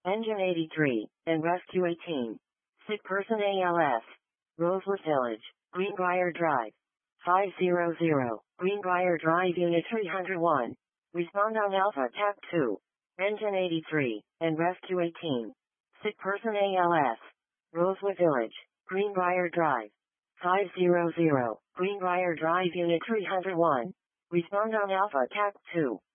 Engine 83, and Rescue 18. Sick person ALS. Rosewood Village, Greenbrier Drive. 500, Greenbrier Drive Unit 301. Respond on Alpha TAC 2. Engine 83, and Rescue 18. Sick person ALS. Rosewood Village, Greenbrier Drive. 500, Greenbrier Drive Unit 301. Respond on Alpha TAC 2.